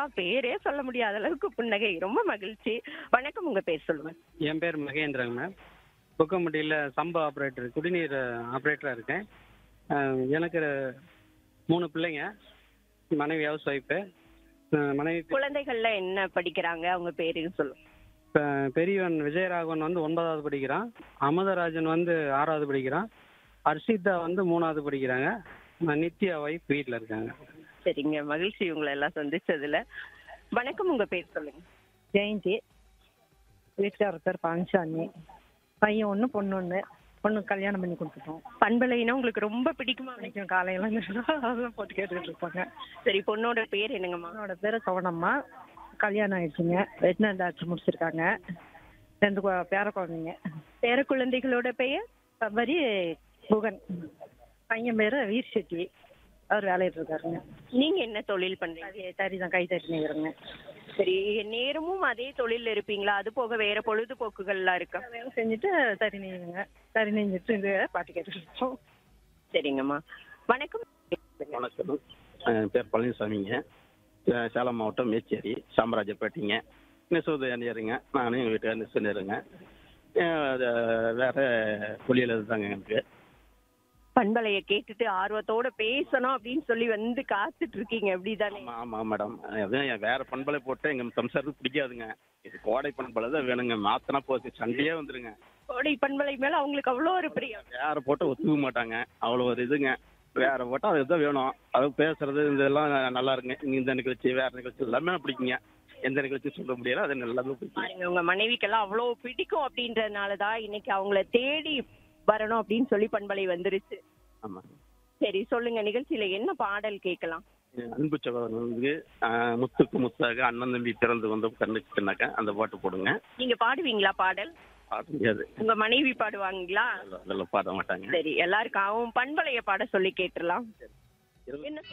பேரே சொல்ல முடியாத அளவுக்கு புன்னகை. ரொம்ப மகிழ்ச்சி. வணக்கம். உங்க பேர் சொல்லுங்க. என் பேர் மகேந்திரங்க மேம். புக்கம்பட்டியில் சம்பா ஆப்ரேட்டர் குடிநீர் ஆப்ரேட்டராக இருக்கேன். எனக்கு 3 பிள்ளைங்க. மனைவி ஹவுஸ் ஒய்ஃபு. மனைவி குழந்தைகள்ல என்ன படிக்கிறாங்க? அவங்க பேரு சொல்லுங்க. பெரியவன் விஜயராகவன் வந்து 9வது படிக்கிறான். அமுதராஜன் வந்து 6வது படிக்கிறான். ஹர்ஷிதா வந்து 3வது படிக்கிறாங்க. நித்யா ஒய்ஃப் வீட்டில் இருக்காங்க. சரிங்க. மகிழ்ச்சி உங்களை எல்லாம் சந்திச்சதுல. வணக்கம். உங்க பேர் சொல்லுங்க. ஜெயந்தி. வீட்டுக்காரர் பேர் பழனிசாமி. பையன் ஒன்று பொண்ணு ஒன்று. பொண்ணுக்கு கல்யாணம் பண்ணி கொடுத்துட்டோம். பண்பலைனா உங்களுக்கு ரொம்ப பிடிக்குமா? நினைக்கும் காலையில அதெல்லாம் போட்டு கேட்டுக்கிட்டு இருப்பாங்க. சரி, பொண்ணோட பேர் என்னங்கம்மா? என்னோட பேர் சவணம்மா. கல்யாணம் ஆயிடுச்சுங்க. வெட்டினரி டாக்டர் முடிச்சிருக்காங்க. 2 பேர குழந்தைங்க. பேர குழந்தைகளோட பெயர்? சபரி குகன். பையன் பேர் வீர் செட்டி. அவர் வேலையிட்டு இருக்காருங்க. நீங்க என்ன தொழில் பண்றீங்க? தறி தான், கை தறி நெய்கிறேங்க. சரி, நேரமும் அதே தொழில் இருப்பீங்களா? அது போக வேற பொழுதுபோக்குகள்லாம் இருக்கா? வேலை செஞ்சுட்டு தறி நெய்யுங்க. தறி நெஞ்சிட்டு இது பாட்டு கேட்டுட்டு இருக்கோம். சரிங்கம்மா. வணக்கம். வணக்கம். என் பேர் பழனிசாமிங்க. சேலம் மாவட்டம் மேச்சேரி சாமராஜப்பேட்டைங்க. நெசவு அணியருங்க. நானும் எங்கள் வீட்டுக்கார நெசவு அணியருங்க. வேற தொழில் இதுதாங்க எனக்கு. பண்பலைய கேட்டுட்டு ஆர்வத்தோட பேசணும் அப்படின்னு சொல்லி வந்து காத்துட்டு இருக்கீங்க, அப்படிதானே? ஆமாம் மேடம். அதான் வேற பண்பலை போட்டு எங்கள் சம்சாரத்துக்கு பிடிக்காதுங்க. இது கோடை பண்பலை தான் வேணுங்க. மாத்தினா போச்சு சண்டையே வந்துருங்க. கோடை பண்பலை மேல அவங்களுக்கு அவ்வளோ ஒரு பிரியம். வேற போட்டு ஒத்துக்க மாட்டாங்க. அவ்வளோ ஒரு இதுங்க. வேற போட்டால் அதுதான் வேணும். அது பேசுறது இதெல்லாம் நல்லா இருக்குங்க. இந்த நிகழ்ச்சி வேற நிகழ்ச்சி எல்லாமே பிடிக்குங்க. எந்த நிகழ்ச்சி சொல்ல முடியாது, அது நல்லாவே பிடிக்கும். பாருங்க, உங்க மனைவிக்கெல்லாம் அவ்வளோ பிடிக்கும் அப்படின்றதுனாலதான் இன்னைக்கு அவங்கள தேடி வரணும் அப்படின்னு சொல்லி பண்பலை வந்துருச்சு. ஆமாம். சரி, சொல்லுங்க. நிகழ்ச்சியில என்ன பாடல் கேட்கலாம்? அன்பு சகோதரன் வந்து முத்துக்கு முத்தாக அண்ணன் தம்பி பிறந்து வந்து கண்ணுக்குனாக்க அந்த பாட்டு போடுங்க. நீங்க பாடுவீங்களா பாடல்? பாட முடியாது. உங்க மனைவி பாடுவாங்களா? அதெல்லாம் பாட மாட்டாங்க. சரி, எல்லாருக்காகவும் பண்பலைய பாட சொல்லி கேட்டுடலாம். என்ன